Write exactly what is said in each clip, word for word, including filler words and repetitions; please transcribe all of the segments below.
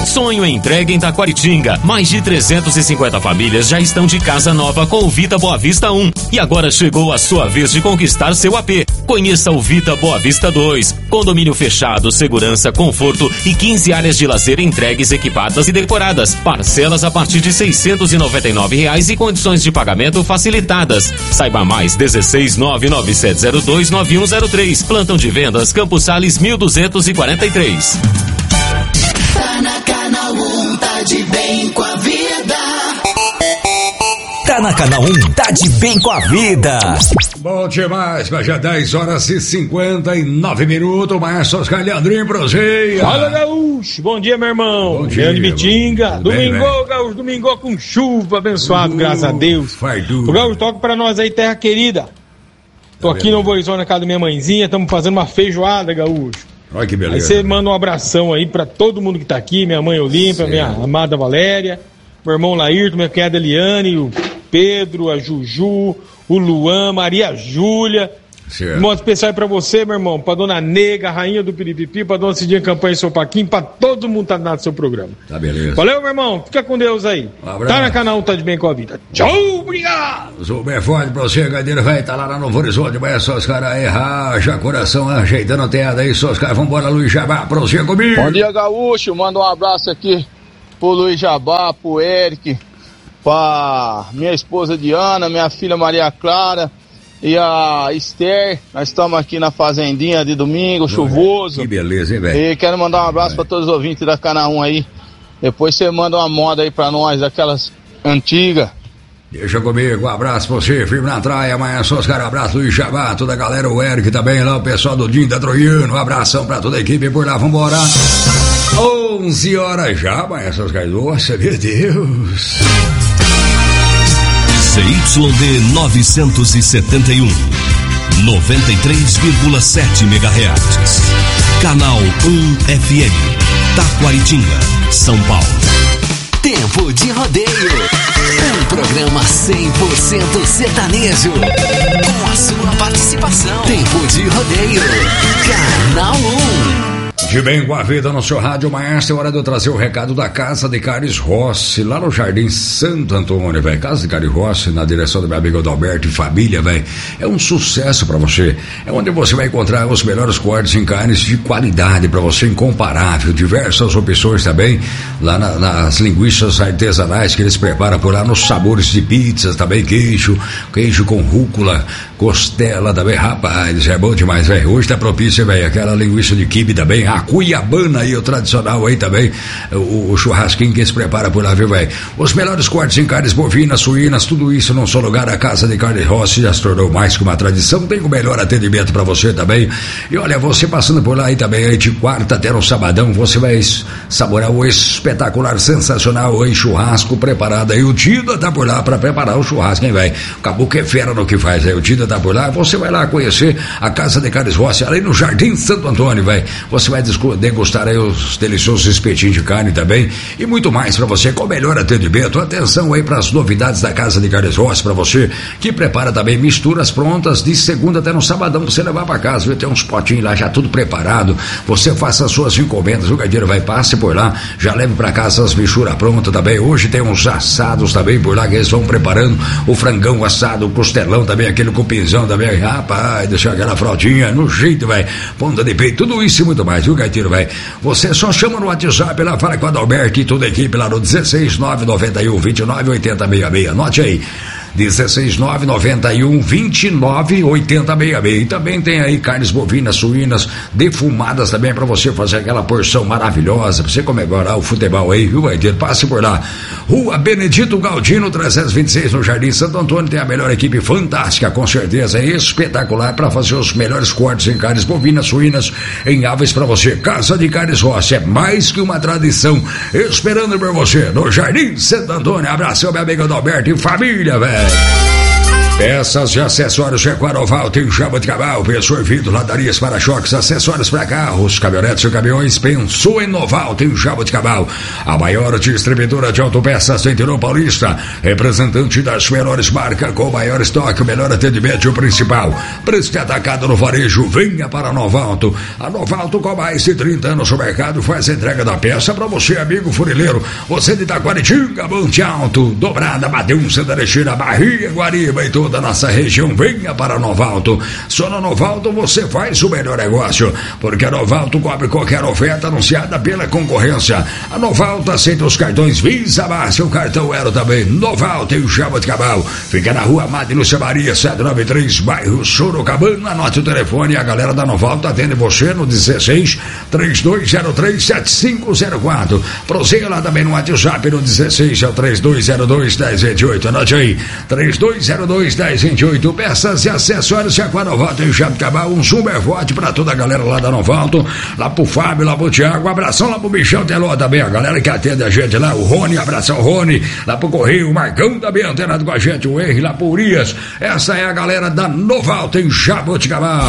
Sonho entregue em Taquaritinga. Mais de trezentas e cinquenta famílias já estão de casa nova com o Vita Boa Vista um. E agora chegou a sua vez de conquistar seu A P. Conheça o Vita Boa Vista dois. Condomínio fechado, segurança, conforto e quinze áreas de lazer entregues, equipadas e decoradas. Parcelas a partir de seiscentos e noventa e nove reais e condições de pagamento facilitadas. Saiba mais, dezesseis nove nove sete zero dois nove um zero três. Plantão de vendas, Campos Sales mil duzentos e quarenta e três. Tá na Canal um, tá de bem com a vida. Tá na Canal um, tá de bem com a vida. Bom demais, mas já dez horas e cinquenta e nove minutos. Maestro Oscar Leandrinho Prozeia. Fala, Gaúcho. Bom dia, meu irmão. Bom dia, Grande Mitinga. Bem, Domingo, Gaúcho. Domingo com chuva, abençoado, uh, graças a Deus. Fardu. O Gaúcho, toca pra nós aí, terra querida. Tô tá aqui bem, no Novo Horizonte, na casa da minha mãezinha. Estamos fazendo uma feijoada, Gaúcho. Olha que beleza. Aí você manda um abração aí pra todo mundo que tá aqui. Minha mãe Olímpia, minha amada Valéria, meu irmão Laírton, minha cunhada Eliane, o Pedro, a Juju, o Luan, Maria Júlia. Certo. Um modo especial pra você, meu irmão, pra dona Nega, a rainha do Piripipi, pra dona Cidinha Campanha e seu Paquinho, pra todo mundo tá no seu programa. Tá beleza. Valeu, meu irmão. Fica com Deus aí. Um abraço. Tá na Canal um, tá de bem com a vida. Tchau, obrigado. Sou bem forte pra você, Gadeira, vai estar tá lá na Novo Horizonte, mas só os caras errar, já coração ajeitando a teada aí, só os caras, vambora, Luiz Jabá, pra você comigo. Bom dia, Gaúcho, manda um abraço aqui pro Luiz Jabá, pro Eric, pra minha esposa Diana, minha filha Maria Clara e a Esther. Nós estamos aqui na fazendinha de domingo, chuvoso. Que beleza, hein, velho? E quero mandar um abraço para todos os ouvintes da Canal um aí. Depois você manda uma moda aí pra nós, daquelas antigas. Deixa comigo, um abraço pra você, firme na traia, amanhã só os caras, abraço Luiz Jabá, toda a galera, o Eric também lá, o pessoal do Dinho da Troiano, um abração pra toda a equipe por lá, vambora. onze horas já, amanhã só os caras, nossa, meu Deus. C Y D novecentos e setenta e um, noventa e três vírgula sete megahertz. Canal um F M, Taquaritinga, São Paulo. Tempo de rodeio. Um programa cem por cento sertanejo. Com a sua participação. Tempo de rodeio. Canal um. De bem com a vida no seu rádio, maestro, é hora de eu trazer o recado da Casa de Carnes Rossi, lá no Jardim Santo Antônio, velho. Casa de Carnes Rossi, na direção do meu amigo Adalberto e família, velho. É um sucesso pra você. É onde você vai encontrar os melhores cortes em carnes de qualidade pra você, incomparável. Diversas opções também, lá na, nas linguiças artesanais que eles preparam por lá, nos sabores de pizzas também, queijo, queijo com rúcula, costela também. Rapaz, é bom demais, velho. Hoje tá propício, velho, aquela linguiça de quibe também, a cuiabana aí, o tradicional aí também, o, o churrasquinho que se prepara por lá, viu, velho? Os melhores cortes em carnes bovinas, suínas, tudo isso num só lugar. A Casa de Carnes Rossi já se tornou mais que uma tradição, tem o melhor atendimento pra você também. E olha, você passando por lá aí também, aí de quarta até no sabadão, você vai saborar o espetacular, sensacional aí, churrasco preparado aí. O Tida tá por lá pra preparar o churrasco, hein, velho? O caboclo é fera no que faz, aí o Tida tá por lá, você vai lá conhecer a Casa de Carnes Rossi, ali no Jardim Santo Antônio, velho. Você vai degustar aí os deliciosos espetinhos de carne também e muito mais pra você com o melhor atendimento. Atenção aí pras novidades da Casa de Carnes Rossi pra você que prepara também misturas prontas de segunda até no sabadão pra você levar pra casa, viu? Tem uns potinhos lá já tudo preparado, você faça as suas encomendas, o Gadeiro vai, passe por lá, já leve pra casa as misturas prontas também. Hoje tem uns assados também por lá que eles vão preparando, o frangão assado, o costelão também, aquele cupinzão também, rapaz, deixa aquela fraldinha no jeito, vai, ponta de peito, tudo isso e muito mais, viu, Gaiteiro, vai? Você só chama no WhatsApp lá, fala com a Adalberto e toda a equipe lá no dezesseis nove noventa e um vinte e nove oitenta sessenta e seis. Anote aí, dezesseis nove noventa e um vinte e nove oitenta sessenta e seis. E também tem aí carnes bovinas, suínas, defumadas também pra você fazer aquela porção maravilhosa, pra você comemorar o futebol aí, viu, Gaiteiro? Passe por lá, Rua Benedito Galdino trezentos e vinte e seis, no Jardim Santo Antônio. Tem a melhor equipe fantástica, com certeza, é espetacular pra fazer os melhores cortes em carnes bovinas, suínas, em aves pra você. Casa de Carnes Rossi, é mais que uma tradição, esperando por você no Jardim Santo Antônio. Abração, meu amigo Adalberto e família, velho. Peças e acessórios Equanoval tem Jaboticabal, pensou em vidro, ladarias, para-choques, acessórios para carros, caminhonetes e caminhões, pensou em Noval, tem Jaboticabal, a maior distribuidora de autopeças do interior paulista, representante das melhores marcas, com o maior estoque, o melhor atendimento e o principal. Preço de atacado no varejo, venha para a Novalto. A Novalto, com mais de trinta anos no mercado, faz a entrega da peça para você, amigo funileiro. Você de Itaquaritinga, Monte Alto, Dobrada, Badum, Santa Erechina, Barriga, Guariba e toda da nossa região, venha para a Novalto. Só na Novalto você faz o melhor negócio, porque a Novalto cobre qualquer oferta anunciada pela concorrência. A Novalto aceita os cartões Visa, Márcia, o cartão Ero também. Novalto e o Jaboticabal. Fica na rua Madre Lúcia Maria, setecentos e noventa e três, bairro Sorocabana. Anote o telefone e a galera da Novalto atende você no dezesseis, trinta e dois zero três, setenta e cinco zero quatro. Prossiga lá também no WhatsApp no dezesseis, trinta e dois zero dois, dez vinte e oito. Anote aí, trinta e dois zero dois, dez vinte e oito. Peças e acessórios e a Novalto e o Jaboticabal. Um super forte pra toda a galera lá da Novalto, lá pro Fábio, lá pro Thiago, um abração lá pro Bichão Teló também, a galera que atende a gente lá, o Rony, abração Rony, lá pro Correio, o Marcão também antenado com a gente, o Henry lá pro Urias. Essa é a galera da Novalto em Jaboticabal.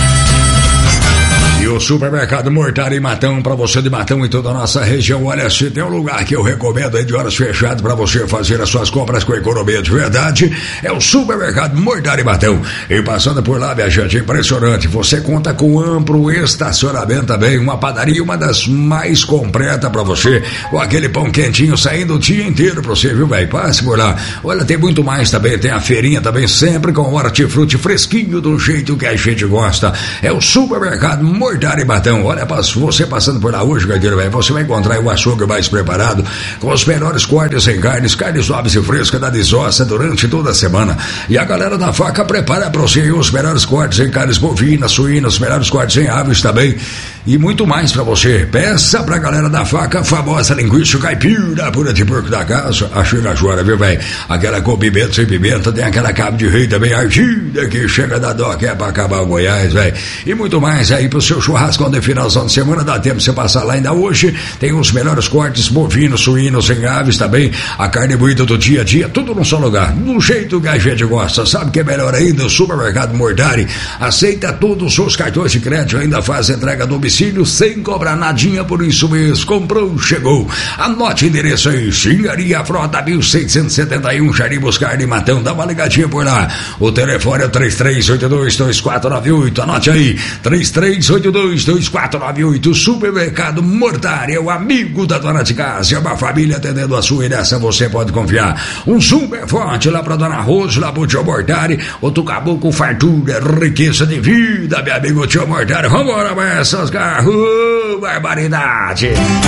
E o Supermercado Mortari Matão, para você de Matão e toda a nossa região. Olha, se tem um lugar que eu recomendo aí de horas fechadas para você fazer as suas compras com economia de verdade, é o Supermercado Mortari Matão. E passando por lá, minha gente, impressionante. Você conta com amplo estacionamento também, uma padaria, uma das mais completas para você, com aquele pão quentinho saindo o dia inteiro para você, viu, velho? Passe por lá. Olha, tem muito mais também, tem a feirinha também, sempre com hortifruti fresquinho do jeito que a gente gosta. É o Supermercado Mortari Mortari Matão. Olha, você passando por lá hoje, Gaiteiro, velho, você vai encontrar o açougue mais preparado, com os melhores cortes em carnes, carnes nobres e frescas da desossa durante toda a semana. E a galera da faca prepara para você os melhores cortes em carnes bovinas, suínas, os melhores cortes em aves também, e muito mais para você. Peça pra galera da faca a famosa linguiça caipira, pura de porco da casa, a chega chora, viu, velho? Aquela com pimenta sem pimenta, tem aquela cabo de rei também ardida, que chega da dó, que é pra acabar o Goiás, velho. E muito mais aí pro seu churrasco de finalzão de semana, dá tempo de você passar lá ainda hoje. Tem os melhores cortes bovinos, suínos, em aves também, a carne moída do dia a dia, tudo num só lugar, do jeito que a gente gosta. Sabe que é melhor ainda? O Supermercado Mortari aceita todos os seus cartões de crédito, ainda faz entrega a domicílio sem cobrar nadinha por isso mesmo. Comprou, chegou. Anote o endereço aí, Xingaria Frota mil seiscentos e setenta e um, Jardim Buscardi Matão. Dá uma ligadinha por lá. O telefone é três três oito dois, dois quatro nove oito. Anote aí, três três oito dois, dois quatro nove oito. Supermercado Mortari é o amigo da dona de casa, é uma família atendendo a sua, e nessa você pode confiar. Um super forte lá pra dona Rose, lá pro tio Mortari, outro caboclo com fartura, riqueza de vida, meu amigo tio Mortari. Vambora, mas essas carros, oh, barbaridade.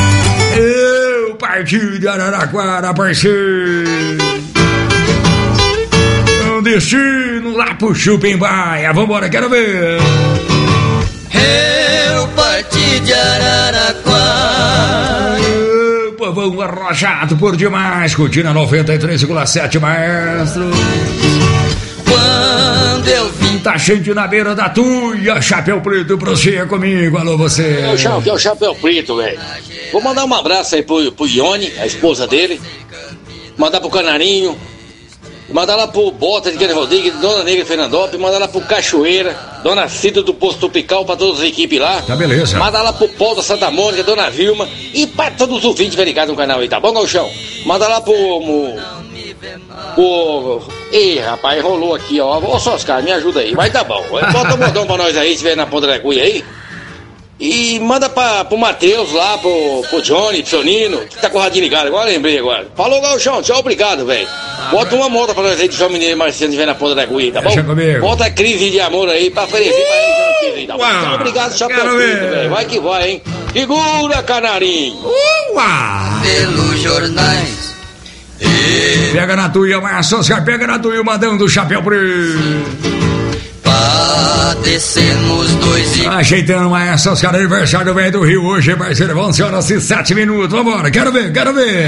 Eu parti de Araraquara, parceiro. Um destino lá pro Chupimbaia. Vambora, quero ver. Eu parti de Araraquara. O povão arrojado por demais. Curtindo noventa e três vírgula sete, maestro. Quando eu vim, tá gente na beira da tuia. Chapéu Preto, prossiga comigo. Alô, você. É o, Chapéu, que é o Chapéu Preto, velho. Vou mandar um abraço aí pro, pro Ione, a esposa dele. Mandar pro Canarinho. Mandar lá pro Bota de Guilherme Rodrigues, Dona Negra Fernandópolis, mandar lá pro Cachoeira, Dona Cida do Posto Tropical, pra todas as equipes lá. Tá beleza. Mandar lá pro Paulo da Santa Mônica, Dona Vilma e pra todos os ouvintes verificados no canal aí, tá bom, Galchão? Mandar lá pro... pro, pro... Ih, rapaz, rolou aqui, ó. Ô, Soscar, me ajuda aí, mas tá bom. Bota um modão pra nós aí, se estiver na ponta da agulha aí. E manda pra, pro Matheus lá, pro, pro Johnny, pro Sonino, que tá com o radinho ligado, agora lembrei agora. Falou, Galchão, tchau, obrigado, velho. Bota uma moto pra nós aí de São Mineiro e Marciano estiver na ponta da agulha, tá bom? Deixa comigo. Bota a crise de amor aí pra oferecer pra ele, tá bom? Uau, tchau, obrigado, Chapéu Preto, velho. Vai que vai, hein? Segura, Canarinho. Uau. pelos jornais. E... Pega na tuia, Márcio, pega na tuia, mandão do Chapéu Preto. Padecemos dois e... Ajeitando, Maestro, cara, aniversário velho do Rio hoje, parceiro. Vamos, horas e sete minutos. Vambora, quero ver, quero ver.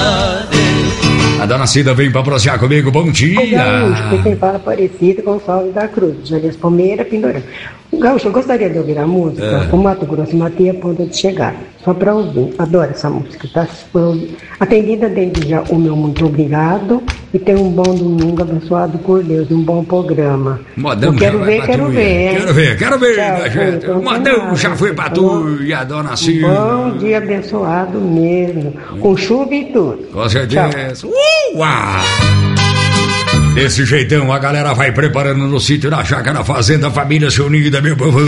A dona Cida vem pra prosear comigo. Bom dia. Foi quem fala parecido com o Salve da Cruz, Janias Palmeira, Pindorama. Gaúcho, eu gostaria de ouvir a música É. O Mato Grosso Matia Ponto de Chegar. Só para ouvir. Adoro essa música, tá? Atendida desde já o meu muito obrigado e tenha um bom domingo abençoado por Deus, um bom programa. Modão eu quero já vai ver, pra quero Tuia. ver, hein? Quero ver, quero ver, Tchau, né, gente? fui, O Modão já foi pra falou. Tuia, dona Um Silvia. bom dia abençoado mesmo, com chuva e tudo. Com certeza. Uh, uau! Desse jeitão, a galera vai preparando no sítio, na chácara, na fazenda, a família se unida, meu povo.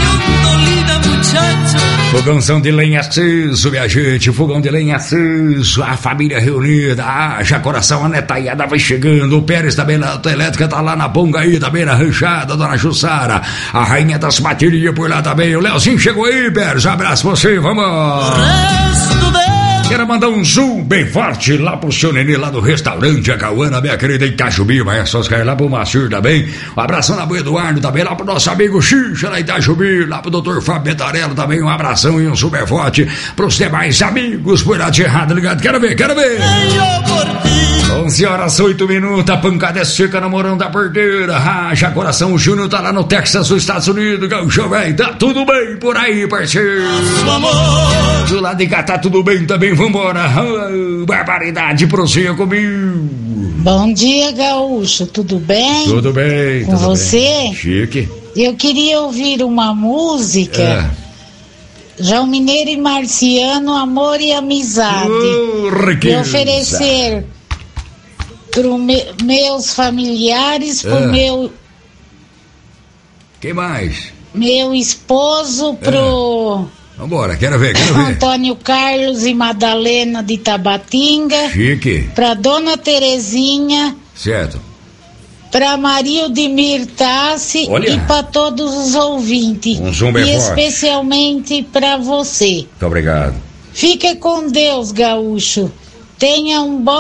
Fogãozão de lenha aceso, minha gente, fogão de lenha aceso, a família reunida, haja coração, a netaiada vai chegando, o Pérez também na autoelétrica tá lá na ponga aí, também na ranchada, dona Jussara, a rainha das baterias por lá também, o Leozinho chegou aí, Pérez, um abraço pra você, vamos! Quero mandar um zoom bem forte lá pro seu nenê, lá do restaurante A Cauana, minha querida Itajubi, mas é só cair lá pro Macir também. Um abração lá pro Eduardo também, lá pro nosso amigo Xixa, lá em Itajubi, lá pro doutor Fábio Betarello também, um abração e um super forte pros demais amigos por lá de errado, ligado? Quero ver, quero ver! onze horas, oito minutos, a pancada é seca na Morão da Porteira, racha coração, o Júnior tá lá no Texas, nos Estados Unidos, gaúcho, velho, tá tudo bem por aí, parceiro? Do lado de cá tá tudo bem também, vambora, ah, barbaridade, prossiga comigo. Bom dia, gaúcho, tudo bem? Tudo bem, Com tudo você? bem. Chique. Eu queria ouvir uma música, É. João Mineiro e Marciano, Amor e Amizade, Oh, e riqueza. oferecer para me, meus familiares, pro É. meu, Quem mais? meu esposo, pro Vambora, quero ver, quero ver. Antônio Carlos e Madalena de Tabatinga, Chique, pra Dona Terezinha, certo. pra Maria Odimir Tassi Olha. e pra todos os ouvintes. Um zoom bem e forte. especialmente pra você. Muito obrigado. Fique com Deus, gaúcho. Tenha um bom